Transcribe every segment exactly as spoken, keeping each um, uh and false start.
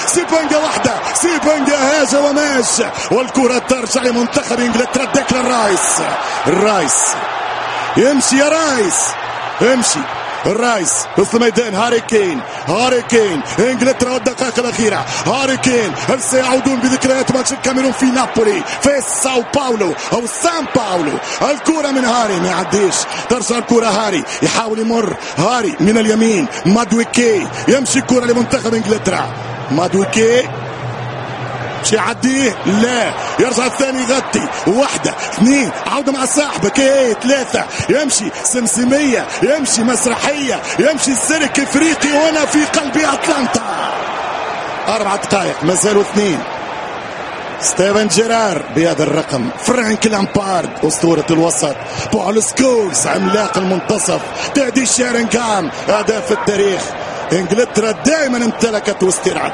سيبانجا واحدة، سيبانجا هاج وماج، والكرة ترجع لمنتخب انجلترا. ديكلان رايس، الرايس يمشي يا رايس، امشي الرايس وسط الميدان. هاري كين، هاري كين، انجلترا والدقائق الاخيره. هاري كين، هل سيعودون بذكريات ماتش الكاميرون في نابولي في ساو باولو او سان باولو؟ الكره من هاري ما يعديش، ترجع الكره هاري يحاول يمر. هاري من اليمين، مادويكي يمشي الكره لمنتخب انجلترا. مادويكي مش يعديه، لا يرجع الثاني يغطي. واحدة اثنين، عودة مع صاحبه كي ثلاثة، يمشي سمسمية، يمشي مسرحية، يمشي السيرك افريقي هنا في قلب اتلانتا. أربع دقائق ما زالوا اثنين. ستيفن جيرار بهذا الرقم، فرانك لامبارد أسطورة الوسط، بول سكولز عملاق المنتصف، تادي شيرينغهام هداف التاريخ. انجلترا دائما امتلكت واستلعب.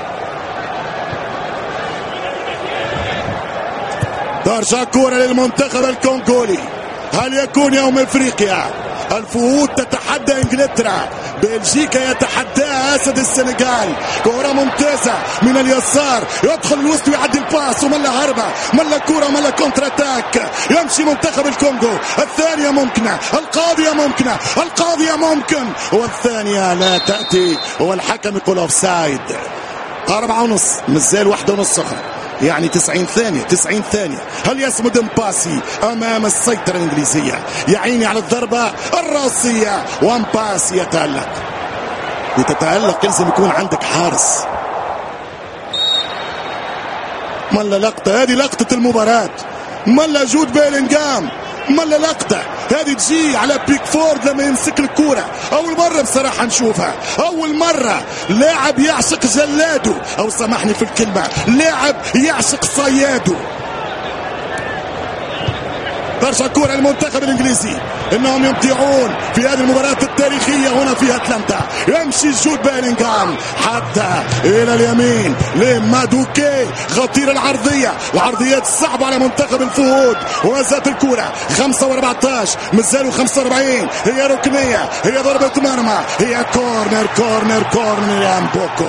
ترجع كرة للمنتخب الكونغولي. هل يكون يوم افريقيا؟ الفهود تتحدى انجلترا، بلجيكا يتحداها اسد السنغال. كرة ممتازة من اليسار، يدخل الوسط ويعدي الباس، وملا هربة، ملا كرة، ملا كونتر اتاك. يمشي منتخب الكونغو. الثانية ممكنة، القاضية ممكنة، القاضية ممكن، والثانية لا تأتي، والحكم يقول اوف سايد. أربعة ونص مازال واحدة ونص أخرى، يعني تسعين ثانية. تسعين ثانية. هل يصمد مباسي أمام السيطرة الإنجليزية؟ يعيني على الضربة الرأسية، ومباسي يتألق. لتتألق يلزم يكون عندك حارس. ملا لقطة، هذه لقطة المباراة. ملا جود بيلينغهام، ملا لقطة هذه تجي على بيكفورد لما يمسك الكرة. أول مرة بصراحة نشوفها، أول مرة لاعب يعشق جلاده، أو سامحني في الكلمة، لاعب يعشق صياده. ترجع كرة المنتخب الإنجليزي، إنهم يمتعون في هذه المباراة التاريخية هنا في أتلانتا. يمشي جود بيلينغهام حتى إلى اليمين لمادوكي، خطير العرضية، العرضيات صعبة على منتخب الفهود. وزات الكرة خمسة وأربعة عشر، مازالوا خمسة وأربعين. هي ركنية، هي ضربة مرمى، هي كورنر كورنر كورنر يا مبوكو.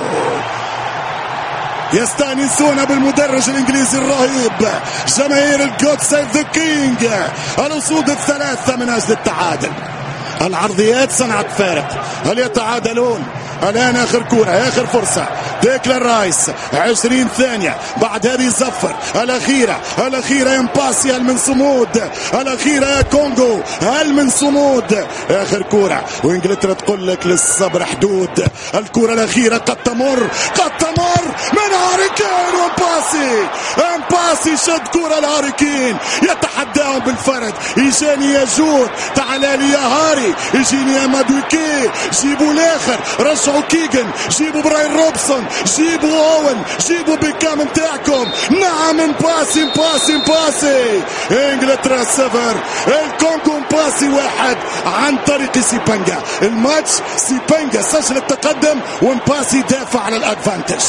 يستانسون بالمدرج الانجليزي الرهيب، جماهير الجود سيف ذا كينج، الاسود الثلاثه من اجل التعادل. العرضيات صنعت فارق. هل يتعادلون؟ الان اخر كوره، اخر فرصه. ديكلان رايس عشرين ثانيه بعد هذه الزفر الاخيره. الاخيره يمباسي، هل من صمود؟ الاخيره يا كونغو، هل من صمود؟ اخر كوره، وانجلترا تقول لك للصبر حدود. الكوره الاخيره قد تمر، قد تمر من هاري كين. ومباسي، امباسي شد كوره لهاري كين، يتحداهم بالفرد. يجاني يا جود، تعال لي يا هاري، يجيني يا مادويكي، جيبوا الاخر، رجعوا كيجن، جيبوا براين روبسون، جيبوا اوين، جيبوا بيكام متاعكم. نعم مباسي مباسي مباسي. انجلترا صفر، الكونغو مباسي واحد عن طريق سيبانجا. الماتش سيبانجا سجل التقدم، ومباسي دافع على الادفانتج.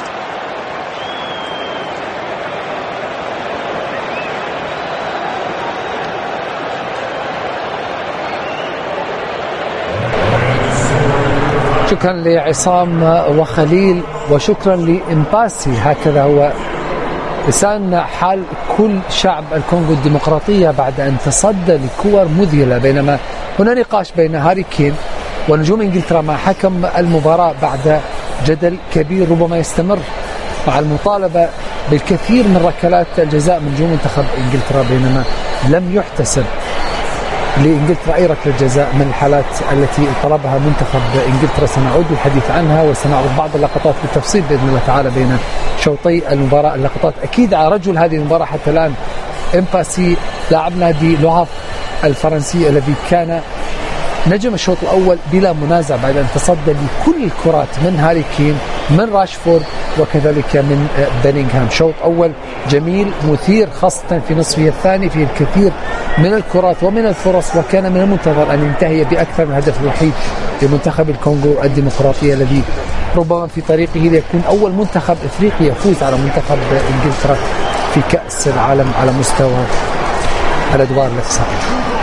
شكرا لعصام وخليل، وشكرا لإمباسي. هكذا هو لسان حال كل شعب الكونغو الديمقراطية بعد أن تصدى لكور مذهلة. بينما هنا نقاش بين هاري كين ونجوم إنجلترا مع حكم المباراة بعد جدل كبير ربما يستمر مع المطالبة بالكثير من ركلات الجزاء من نجوم منتخب إنجلترا، بينما لم يحتسب لإنجلترا أي ركلة جزاء من الحالات التي طلبها منتخب إنجلترا. سنعود للحديث عنها وسنعرض بعض اللقطات بالتفصيل بإذن الله تعالى بين شوطي المباراة. اللقطات أكيد على رجل هذه المباراة حتى الآن إمباسي، لاعب نادي لوهاف الفرنسي الذي كان نجم الشوط الأول بلا منازع بعد أن تصدى لكل الكرات من هاري كين، من راشفورد، وكذلك من بيلينغهام. شوط أول جميل مثير، خاصة في نصفه الثاني فيه الكثير من الكرات ومن الفرص، وكان من المنتظر أن ينتهي بأكثر من هدف الوحيد لمنتخب الكونغو الديمقراطية الذي ربما في طريقه ليكون أول منتخب إفريقي يفوز على منتخب إنجلترا في كأس العالم على مستوى الأدوار الإقصائية.